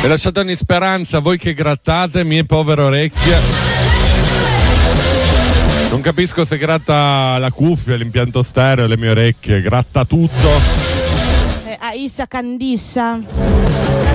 E lasciate ogni speranza, voi che grattate, mie povere orecchie. Non capisco se gratta la cuffia, l'impianto stereo, le mie orecchie, gratta tutto. Aissa Candissa.